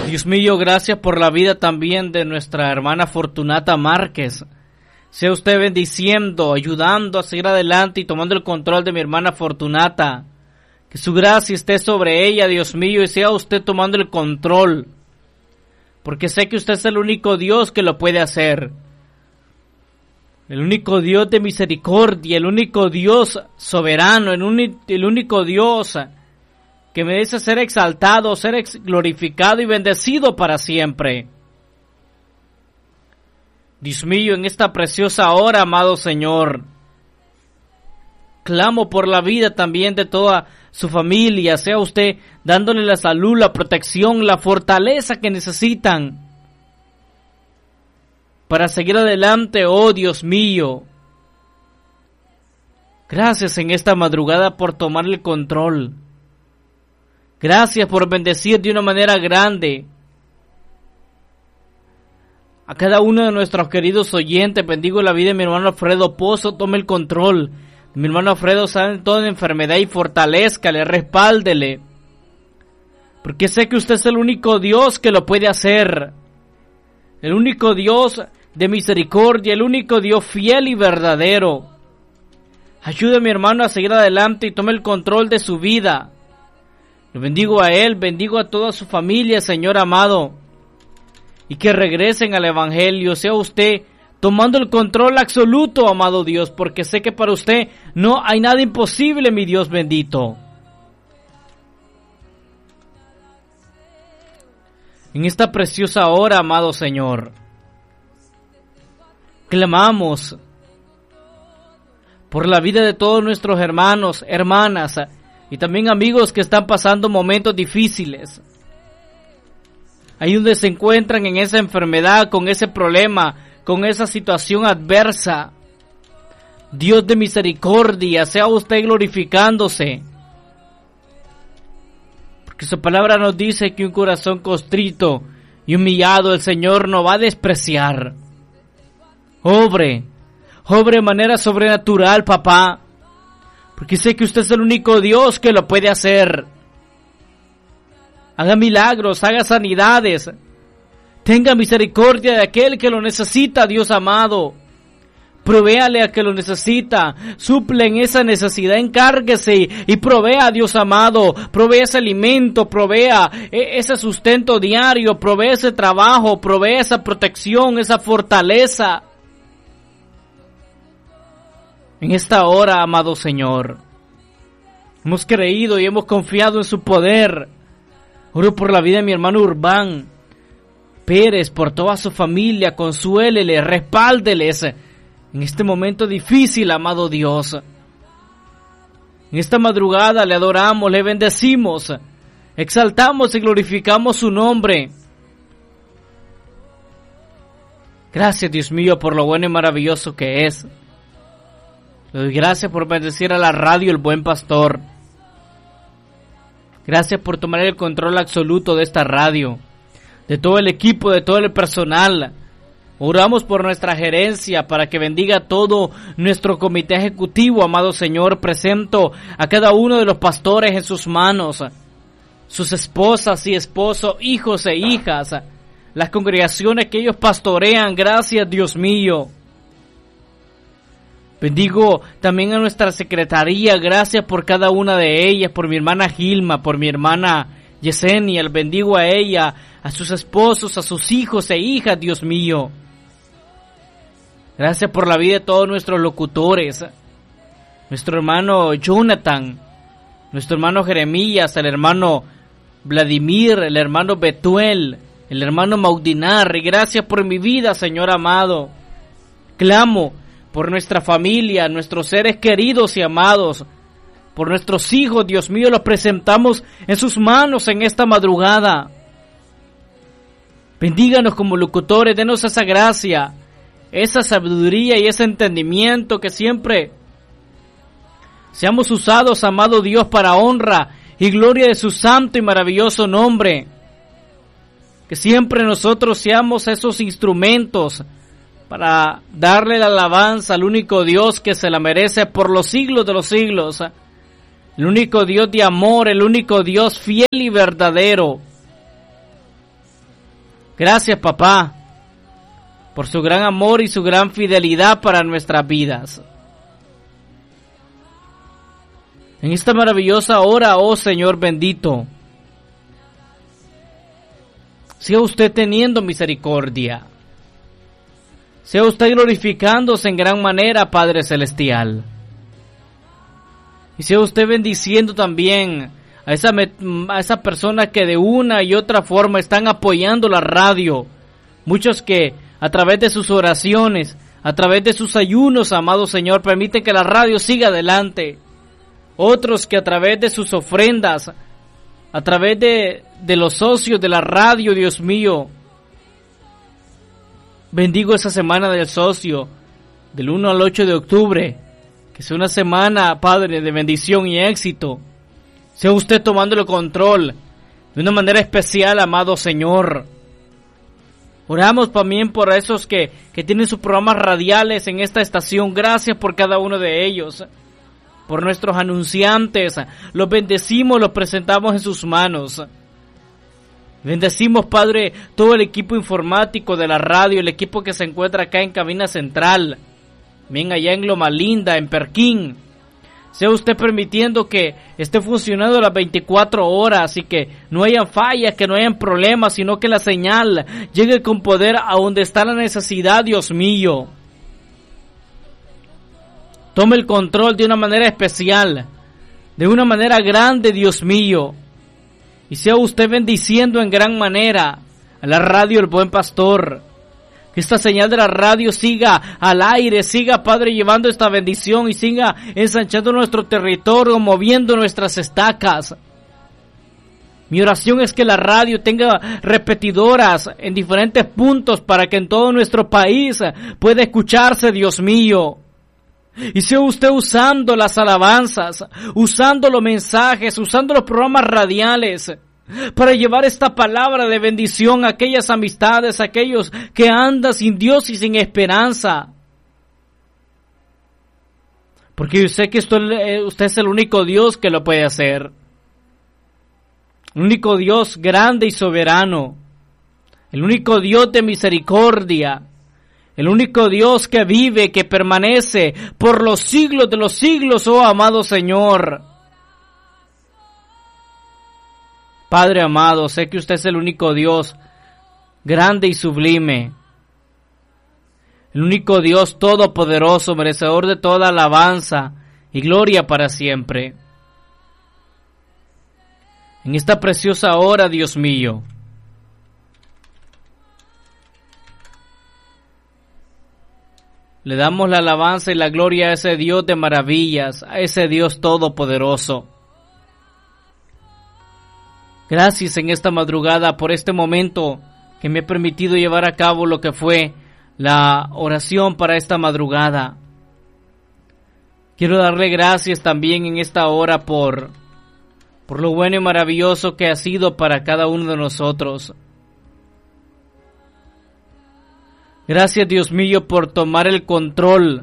Dios mío, gracias por la vida también de nuestra hermana Fortunata Márquez. Sea usted bendiciendo, ayudando a seguir adelante y tomando el control de mi hermana Fortunata. Que su gracia esté sobre ella, Dios mío, y sea usted tomando el control. Porque sé que usted es el único Dios que lo puede hacer. El único Dios de misericordia, el único Dios soberano, el único Dios que merece ser exaltado, ser glorificado y bendecido para siempre. Dios mío, en esta preciosa hora, amado Señor, clamo por la vida también de toda su familia, sea usted dándole la salud, la protección, la fortaleza que necesitan para seguir adelante, oh Dios mío. Gracias en esta madrugada por tomar el control. Gracias por bendecir de una manera grande a cada uno de nuestros queridos oyentes. Bendigo la vida de mi hermano Alfredo Pozo, tome el control. Mi hermano Alfredo sabe toda enfermedad y fortalézcale, respáldele. Porque sé que usted es el único Dios que lo puede hacer. El único Dios de misericordia, el único Dios fiel y verdadero. Ayude a mi hermano a seguir adelante y tome el control de su vida. Lo bendigo a él, bendigo a toda su familia, Señor amado. Y que regresen al Evangelio, sea usted tomando el control absoluto, amado Dios, porque sé que para usted no hay nada imposible, mi Dios bendito. En esta preciosa hora, amado Señor, clamamos por la vida de todos nuestros hermanos, hermanas y también amigos que están pasando momentos difíciles. Ahí donde se encuentran en esa enfermedad, con ese problema, con esa situación adversa. Dios de misericordia, sea usted glorificándose. Porque su palabra nos dice que un corazón contrito y humillado el Señor no va a despreciar. Obre de manera sobrenatural, papá. Porque sé que usted es el único Dios que lo puede hacer. Haga milagros, haga sanidades. Tenga misericordia de aquel que lo necesita, Dios amado. Provéale a que lo necesita. Suple en esa necesidad, encárguese y provea, Dios amado. Provea ese alimento, provea ese sustento diario, provea ese trabajo, provea esa protección, esa fortaleza. En esta hora, amado Señor, hemos creído y hemos confiado en su poder. Oro por la vida de mi hermano Urbán Pérez, por toda su familia, consuélele, respáldeles en este momento difícil, amado Dios. En esta madrugada le adoramos, le bendecimos, exaltamos y glorificamos su nombre. Gracias, Dios mío, por lo bueno y maravilloso que es. Le doy gracias por bendecir a la radio El Buen Pastor. Gracias por tomar el control absoluto de esta radio, de todo el equipo, de todo el personal. Oramos por nuestra gerencia para que bendiga todo nuestro comité ejecutivo, amado Señor. Presento a cada uno de los pastores en sus manos, sus esposas y esposos, hijos e hijas, las congregaciones que ellos pastorean. Gracias, Dios mío. Bendigo también a nuestra secretaría, gracias por cada una de ellas, por mi hermana Gilma, por mi hermana Yesenia, el bendigo a ella, a sus esposos, a sus hijos e hijas, Dios mío. Gracias por la vida de todos nuestros locutores, nuestro hermano Jonathan, nuestro hermano Jeremías, el hermano Vladimir, el hermano Betuel, el hermano Maudinar, y gracias por mi vida, Señor amado. Clamo por nuestra familia, nuestros seres queridos y amados, por nuestros hijos, Dios mío, los presentamos en sus manos en esta madrugada. Bendíganos como locutores, denos esa gracia, esa sabiduría y ese entendimiento, que siempre seamos usados, amado Dios, para honra y gloria de su santo y maravilloso nombre. Que siempre nosotros seamos esos instrumentos para darle la alabanza al único Dios que se la merece por los siglos de los siglos. El único Dios de amor, el único Dios fiel y verdadero. Gracias, papá, por su gran amor y su gran fidelidad para nuestras vidas. En esta maravillosa hora, oh Señor bendito, sea usted teniendo misericordia. Sea usted glorificándose en gran manera, Padre Celestial. Y sea usted bendiciendo también a esa persona que de una y otra forma están apoyando la radio. Muchos que a través de sus oraciones, a través de sus ayunos, amado Señor, permiten que la radio siga adelante. Otros que a través de sus ofrendas, a través de los socios de la radio, Dios mío, bendigo esa semana del socio, del 1 al 8 de octubre, que sea una semana, Padre, de bendición y éxito. Sea usted tomando el control de una manera especial, amado Señor. Oramos también por esos que tienen sus programas radiales en esta estación. Gracias por cada uno de ellos. Por nuestros anunciantes, los bendecimos, los presentamos en sus manos. Bendecimos, Padre, todo el equipo informático de la radio, el equipo que se encuentra acá en Cabina Central, bien allá en Loma Linda, en Perquín. Sea usted permitiendo que esté funcionando las 24 horas y que no hayan fallas, que no hayan problemas, sino que la señal llegue con poder a donde está la necesidad, Dios mío. Tome el control de una manera especial, de una manera grande, Dios mío. Y sea usted bendiciendo en gran manera a la radio El Buen Pastor. Que esta señal de la radio siga al aire, siga, Padre, llevando esta bendición y siga ensanchando nuestro territorio, moviendo nuestras estacas. Mi oración es que la radio tenga repetidoras en diferentes puntos para que en todo nuestro país pueda escucharse, Dios mío. Y sea usted usando las alabanzas, usando los mensajes, usando los programas radiales para llevar esta palabra de bendición a aquellas amistades, a aquellos que andan sin Dios y sin esperanza. Porque yo sé que usted es el único Dios que lo puede hacer. El único Dios grande y soberano. El único Dios de misericordia. El único Dios que vive, que permanece por los siglos de los siglos, oh amado Señor. Padre amado, sé que usted es el único Dios grande y sublime. El único Dios todopoderoso, merecedor de toda alabanza y gloria para siempre. En esta preciosa hora, Dios mío, le damos la alabanza y la gloria a ese Dios de maravillas, a ese Dios todopoderoso. Gracias en esta madrugada por este momento que me ha permitido llevar a cabo lo que fue la oración para esta madrugada. Quiero darle gracias también en esta hora por lo bueno y maravilloso que ha sido para cada uno de nosotros. Gracias, Dios mío, por tomar el control.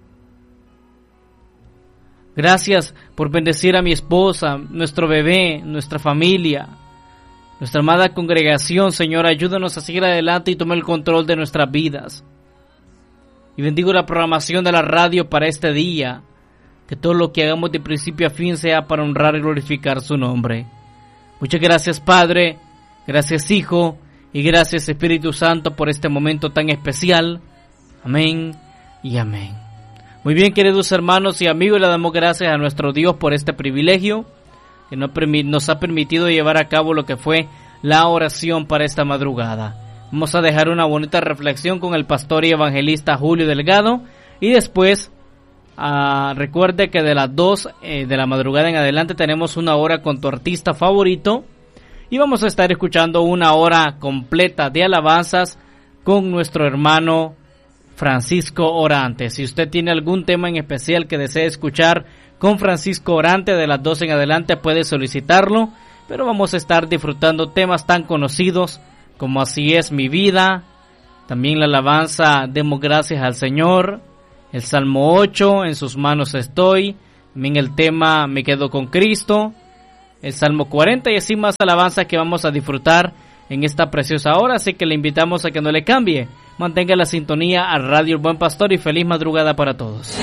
Gracias por bendecir a mi esposa, nuestro bebé, nuestra familia, nuestra amada congregación. Señor, ayúdanos a seguir adelante y tomar el control de nuestras vidas. Y bendigo la programación de la radio para este día. Que todo lo que hagamos de principio a fin sea para honrar y glorificar su nombre. Muchas gracias, Padre. Gracias, Hijo. Y gracias, Espíritu Santo, por este momento tan especial. Amén y amén. Muy bien, queridos hermanos y amigos, le damos gracias a nuestro Dios por este privilegio que nos ha permitido llevar a cabo lo que fue la oración para esta madrugada. Vamos a dejar una bonita reflexión con el pastor y evangelista Julio Delgado y después recuerde que de las 2 de la madrugada en adelante tenemos una hora con tu artista favorito. Y vamos a estar escuchando una hora completa de alabanzas con nuestro hermano Francisco Orante. Si usted tiene algún tema en especial que desee escuchar con Francisco Orante, de las 2 en adelante puede solicitarlo. Pero vamos a estar disfrutando temas tan conocidos como Así es mi vida, también la alabanza Demos gracias al Señor, el Salmo 8, En sus manos estoy, también el tema Me quedo con Cristo, el Salmo 40 y así más alabanzas que vamos a disfrutar en esta preciosa hora, así que le invitamos a que no le cambie. Mantenga la sintonía a Radio El Buen Pastor y feliz madrugada para todos.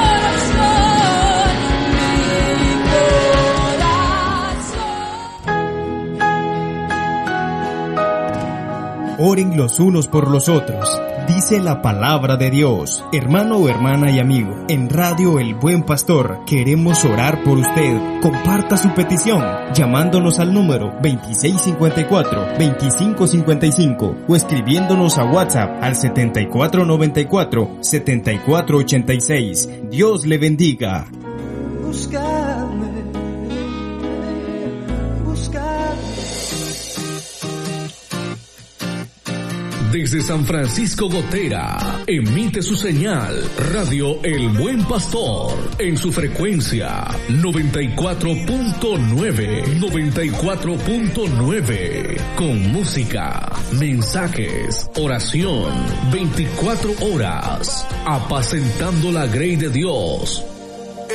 Oren los unos por los otros, dice la palabra de Dios. Hermano o hermana y amigo, en Radio El Buen Pastor queremos orar por usted. Comparta su petición llamándonos al número 2654-2555 o escribiéndonos a WhatsApp al 7494-7486. Dios le bendiga. Buscadme. Desde San Francisco Gotera, emite su señal Radio El Buen Pastor en su frecuencia 94.9, con música, mensajes, oración, 24 horas, apacentando la grey de Dios